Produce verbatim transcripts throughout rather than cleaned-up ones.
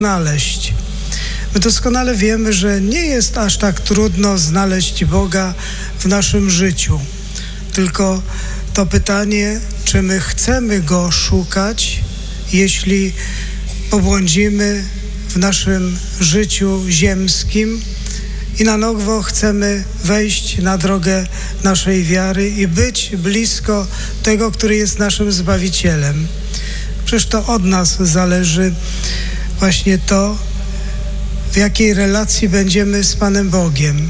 znaleźć. My doskonale wiemy, że nie jest aż tak trudno znaleźć Boga w naszym życiu. Tylko to pytanie, czy my chcemy Go szukać, jeśli pobłądzimy w naszym życiu ziemskim i na nowo chcemy wejść na drogę naszej wiary i być blisko tego, który jest naszym Zbawicielem. Przecież to od nas zależy właśnie to, w jakiej relacji będziemy z Panem Bogiem.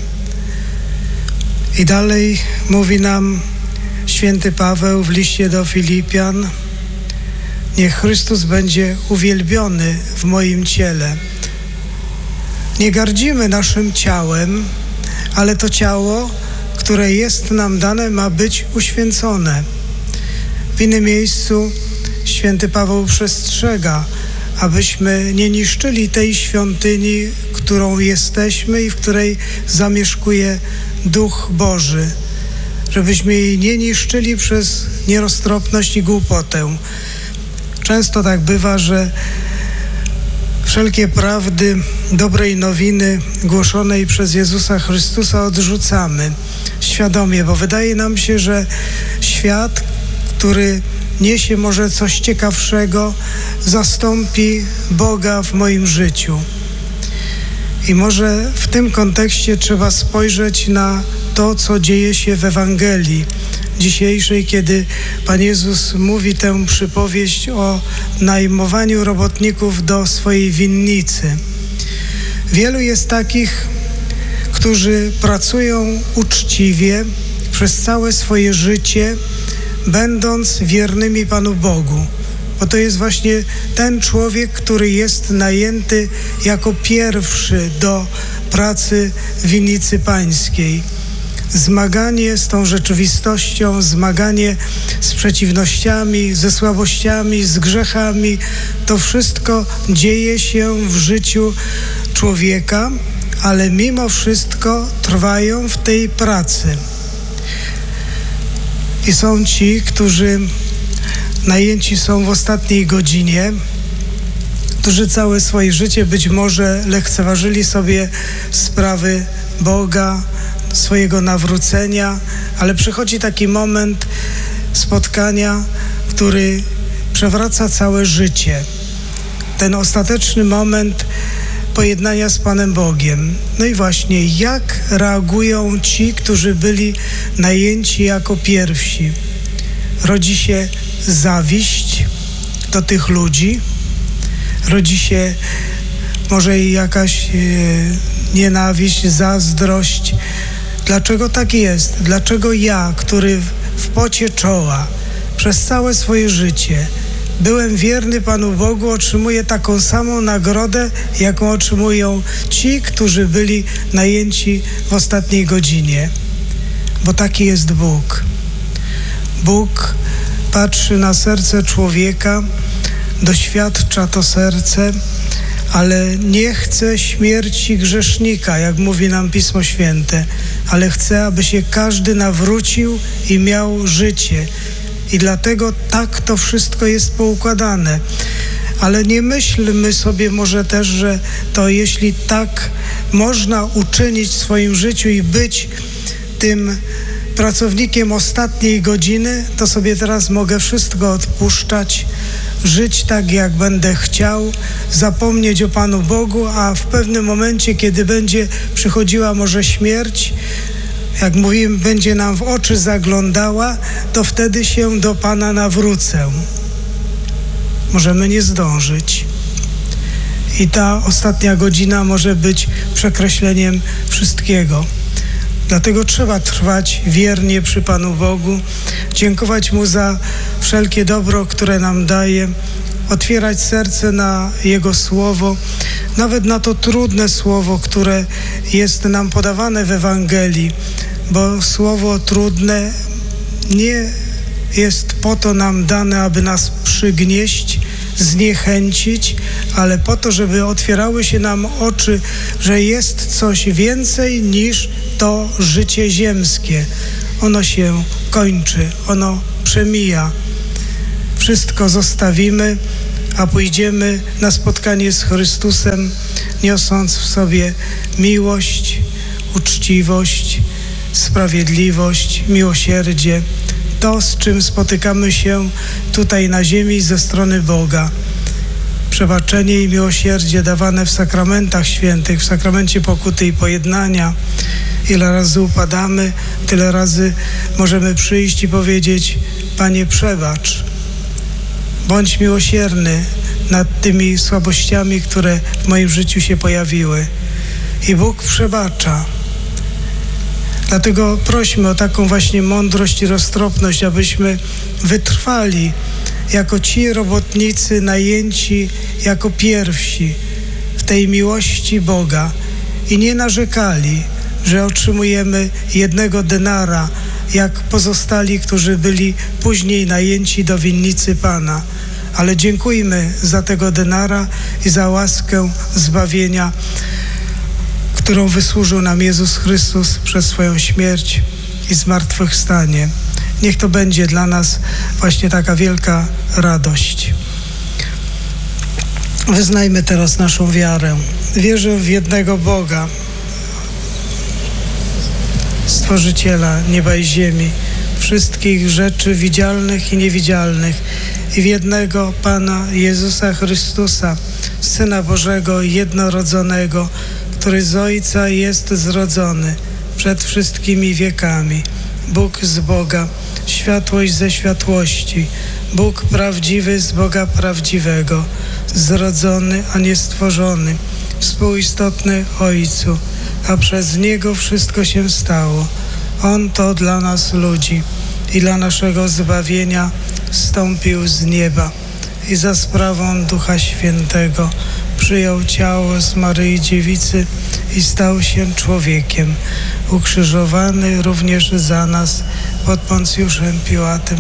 I dalej mówi nam święty Paweł w liście do Filipian: niech Chrystus będzie uwielbiony w moim ciele. Nie gardzimy naszym ciałem, ale to ciało, które jest nam dane, ma być uświęcone. W innym miejscu święty Paweł przestrzega, abyśmy nie niszczyli tej świątyni, którą jesteśmy i w której zamieszkuje Duch Boży. Żebyśmy jej nie niszczyli przez nieroztropność i głupotę. Często tak bywa, że wszelkie prawdy dobrej nowiny głoszonej przez Jezusa Chrystusa odrzucamy świadomie, bo wydaje nam się, że świat, który niesie może coś ciekawszego, zastąpi Boga w moim życiu. I może w tym kontekście trzeba spojrzeć na to, co dzieje się w Ewangelii dzisiejszej, kiedy Pan Jezus mówi tę przypowieść o najmowaniu robotników do swojej winnicy. Wielu jest takich, którzy pracują uczciwie przez całe swoje życie, będąc wiernymi Panu Bogu. Bo to jest właśnie ten człowiek, który jest najęty jako pierwszy do pracy w winnicy pańskiej. Zmaganie z tą rzeczywistością, zmaganie z przeciwnościami, ze słabościami, z grzechami, to wszystko dzieje się w życiu człowieka, ale mimo wszystko trwają w tej pracy. I są ci, którzy najęci są w ostatniej godzinie, którzy całe swoje życie być może lekceważyli sobie sprawy Boga, swojego nawrócenia, ale przychodzi taki moment spotkania, który przewraca całe życie. Ten ostateczny moment pojednania z Panem Bogiem. No i właśnie, jak reagują ci, którzy byli najęci jako pierwsi? Rodzi się zawiść do tych ludzi, rodzi się może i jakaś e, nienawiść, zazdrość. Dlaczego tak jest? Dlaczego ja, który w pocie czoła przez całe swoje życie byłem wierny Panu Bogu, otrzymuję taką samą nagrodę, jaką otrzymują ci, którzy byli najęci w ostatniej godzinie? Bo taki jest Bóg. Bóg patrzy na serce człowieka, doświadcza to serce, ale nie chce śmierci grzesznika, jak mówi nam Pismo Święte, ale chce, aby się każdy nawrócił i miał życie. I dlatego tak to wszystko jest poukładane. Ale nie myślmy sobie może też, że to jeśli tak można uczynić w swoim życiu i być tym pracownikiem ostatniej godziny, to sobie teraz mogę wszystko odpuszczać, żyć tak, jak będę chciał, zapomnieć o Panu Bogu, a w pewnym momencie, kiedy będzie przychodziła może śmierć, jak mówimy, będzie nam w oczy zaglądała, to wtedy się do Pana nawrócę. Możemy nie zdążyć. I ta ostatnia godzina może być przekreśleniem wszystkiego. Dlatego trzeba trwać wiernie przy Panu Bogu, dziękować Mu za wszelkie dobro, które nam daje, otwierać serce na Jego Słowo, nawet na to trudne Słowo, które jest nam podawane w Ewangelii, bo Słowo trudne nie jest po to nam dane, aby nas przygnieść, zniechęcić, ale po to, żeby otwierały się nam oczy, że jest coś więcej niż to życie ziemskie. Ono się kończy, ono przemija. Wszystko zostawimy, a pójdziemy na spotkanie z Chrystusem, niosąc w sobie miłość, uczciwość, sprawiedliwość, miłosierdzie, to, z czym spotykamy się tutaj na ziemi ze strony Boga. Przebaczenie i miłosierdzie dawane w sakramentach świętych, w sakramencie pokuty i pojednania. Ile razy upadamy, tyle razy możemy przyjść i powiedzieć: Panie, przebacz. Bądź miłosierny nad tymi słabościami, które w moim życiu się pojawiły. I Bóg przebacza. Dlatego prośmy o taką właśnie mądrość i roztropność, abyśmy wytrwali jako ci robotnicy najęci jako pierwsi w tej miłości Boga i nie narzekali, że otrzymujemy jednego denara, jak pozostali, którzy byli później najęci do winnicy Pana. Ale dziękujmy za tego denara i za łaskę zbawienia, którą wysłużył nam Jezus Chrystus przez swoją śmierć i zmartwychwstanie. Niech to będzie dla nas właśnie taka wielka radość. Wyznajmy teraz naszą wiarę. Wierzę w jednego Boga, Stworzyciela nieba i ziemi, wszystkich rzeczy widzialnych i niewidzialnych, i w jednego Pana Jezusa Chrystusa, Syna Bożego jednorodzonego, który z Ojca jest zrodzony przed wszystkimi wiekami, Bóg z Boga, światłość ze światłości, Bóg prawdziwy z Boga prawdziwego, zrodzony, a nie stworzony, współistotny Ojcu, a przez Niego wszystko się stało. On to dla nas ludzi i dla naszego zbawienia zstąpił z nieba i za sprawą Ducha Świętego przyjął ciało z Maryi Dziewicy i stał się człowiekiem, ukrzyżowany również za nas pod Poncjuszem Piłatem.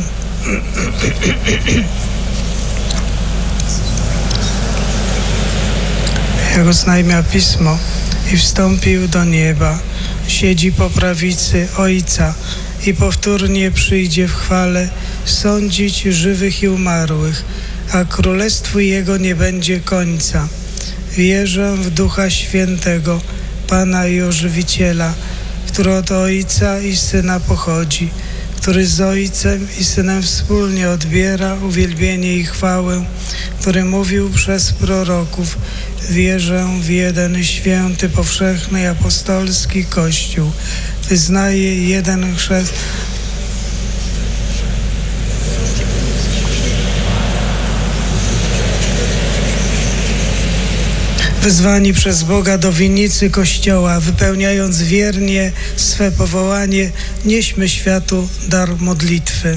Jak oznajmia Pismo, i wstąpił do nieba, siedzi po prawicy Ojca i powtórnie przyjdzie w chwale sądzić żywych i umarłych, a królestwu Jego nie będzie końca. Wierzę w Ducha Świętego, Pana i Ożywiciela, który od Ojca i Syna pochodzi, który z Ojcem i Synem wspólnie odbiera uwielbienie i chwałę, który mówił przez proroków: wierzę w jeden święty, powszechny, apostolski Kościół, wyznaję jeden chrzest. Wezwani przez Boga do winnicy Kościoła, wypełniając wiernie swe powołanie, nieśmy światu dar modlitwy.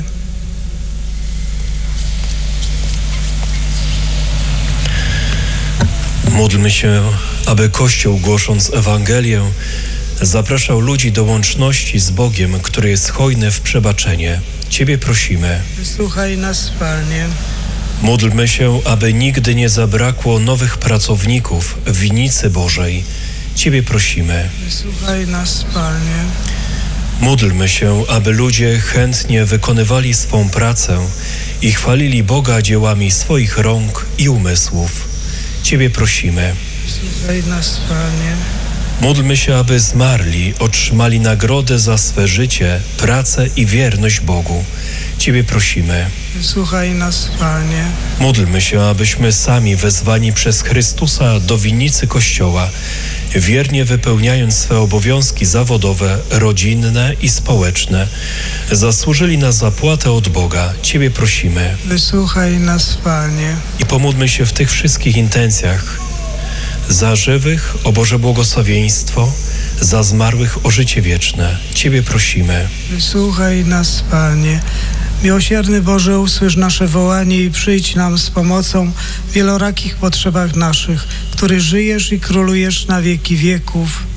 Módlmy się, aby Kościół, głosząc Ewangelię, zapraszał ludzi do łączności z Bogiem, który jest hojny w przebaczenie. Ciebie prosimy. Wysłuchaj nas, Panie. Módlmy się, aby nigdy nie zabrakło nowych pracowników w winnicy Bożej. Ciebie prosimy. Wysłuchaj nas, Panie. Módlmy się, aby ludzie chętnie wykonywali swą pracę i chwalili Boga dziełami swoich rąk i umysłów. Ciebie prosimy. Wysłuchaj nas, Panie. Módlmy się, aby zmarli otrzymali nagrodę za swe życie, pracę i wierność Bogu. Ciebie prosimy. Wysłuchaj nas, Panie. Módlmy się, abyśmy sami wezwani przez Chrystusa do winnicy Kościoła, wiernie wypełniając swe obowiązki zawodowe, rodzinne i społeczne, zasłużyli na zapłatę od Boga. Ciebie prosimy. Wysłuchaj nas, Panie. I pomódlmy się w tych wszystkich intencjach za żywych o Boże błogosławieństwo, za zmarłych o życie wieczne. Ciebie prosimy. Wysłuchaj nas, Panie. Miłosierny Boże, usłysz nasze wołanie i przyjdź nam z pomocą w wielorakich potrzebach naszych, który żyjesz i królujesz na wieki wieków.